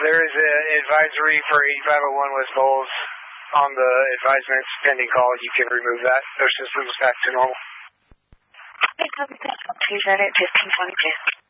There is an advisory for 8501 West Bowles on the advisements pending call. You can remove that. Their system's back to normal. 2 Unit 1522.